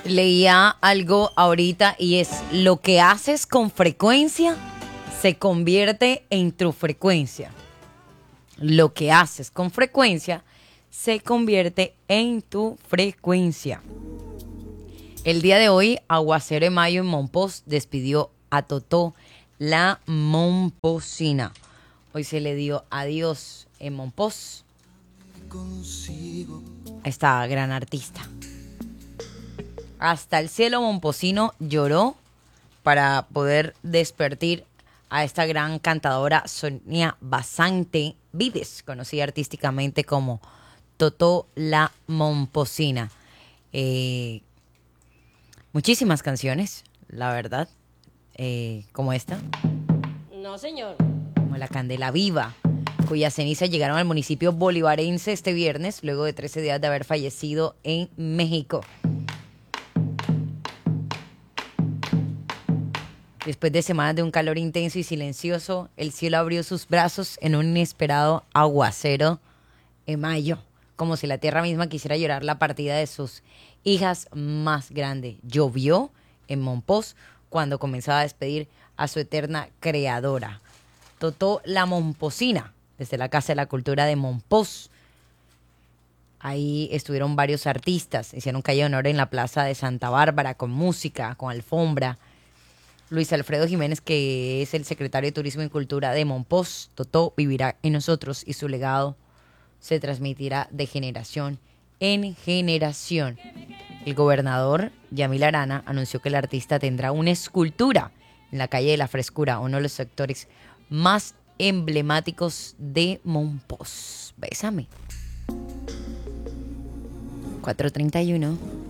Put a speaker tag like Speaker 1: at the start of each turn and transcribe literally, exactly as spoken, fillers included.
Speaker 1: Leía algo ahorita y es lo que haces con frecuencia se convierte en tu frecuencia. Lo que haces con frecuencia se convierte en tu frecuencia. El día de hoy, Aguacero de Mayo en Mompox despidió a Totó la Momposina. Hoy se le dio adiós en Mompox a esta gran artista. Hasta el cielo momposino lloró para poder despertar a esta gran cantadora Sonia Basante Vides, conocida artísticamente como Totó la Momposina. Eh, muchísimas canciones, la verdad, eh, como esta.
Speaker 2: No, señor.
Speaker 1: Como La Candela Viva, cuyas cenizas llegaron al municipio bolivarense este viernes, luego de trece días de haber fallecido en México. Después de semanas de un calor intenso y silencioso, el cielo abrió sus brazos en un inesperado aguacero en mayo, como si la tierra misma quisiera llorar la partida de sus hijas más grandes. Llovió en Mompox cuando comenzaba a despedir a su eterna creadora. Totó la Momposina, desde la Casa de la Cultura de Mompox. Ahí estuvieron varios artistas, hicieron calle de honor en la Plaza de Santa Bárbara con música, con alfombra. Luis Alfredo Jiménez, que es el secretario de Turismo y Cultura de Mompox, Totó vivirá en nosotros y su legado se transmitirá de generación en generación. El gobernador Yamil Arana anunció que el artista tendrá una escultura en la calle de la Frescura, uno de los sectores más emblemáticos de Mompox. Bésame. cuatro treinta y uno.